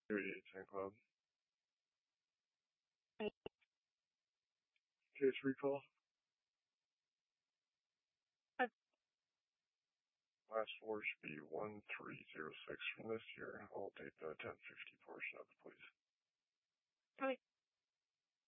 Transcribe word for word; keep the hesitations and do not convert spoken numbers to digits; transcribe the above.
eighteen Club. Case recall. Last four should be one three zero six from this year. I'll take the ten fifty portion of it, please. Okay.